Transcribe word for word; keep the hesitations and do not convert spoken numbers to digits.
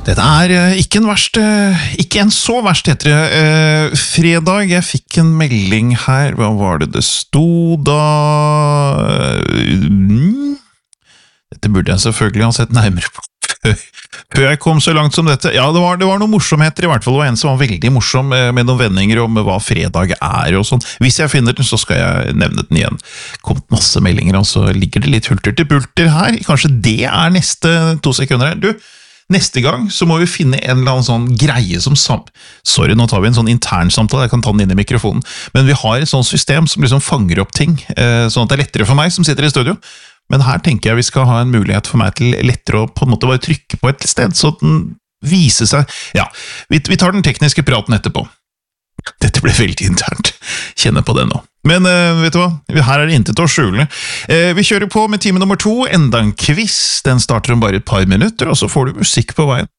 Dette er eh, ikke en verst, eh, ikke en så verst heter det. Eh, fredag, jeg fikk en melding her, hva var det det sto da? Mm. Dette burde jeg selvfølgelig ha sett nærmere på før, før jeg kom så langt som dette. Ja, det var, det var noen morsomheter i hvert fall, det var en som var veldig morsom eh, med noen vendinger om hva fredag er og sånn. Hvis jeg finner den, så skal jeg nevne den igjen. Kommet masse meldinger, og så ligger det litt hulter til bulter her. Kanskje det er neste to sekunder her. Du, neste gang så må vi finne en eller annen sånn greie som sam... Sorry, nå tar vi en sånn intern samtale, jeg kan ta den inn i mikrofonen. Men vi har et sånt system som liksom fanger opp ting, sånn at det er lettere for meg som sitter i studio. Men her tenker jeg vi skal ha en mulighet for meg til lettere å på en måte bare trykke på et sted, så den viser seg... Ja, vi, vi tar den tekniske praten etterpå. Dette ble veldig internt. Kjenner på det nå. Men uh, vet du hva? Her er det intet å skjule. Uh, vi kjører på med time nummer to, enda en quiz. Den starter om bare et par minutter, og så får du musikk på veien.